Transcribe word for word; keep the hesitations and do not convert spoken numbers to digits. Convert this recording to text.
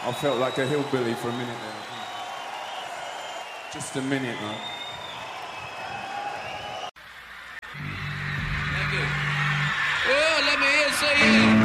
I felt like a hillbilly for a minute there. Just a minute, man. Thank you. Well, let me hear say yeah.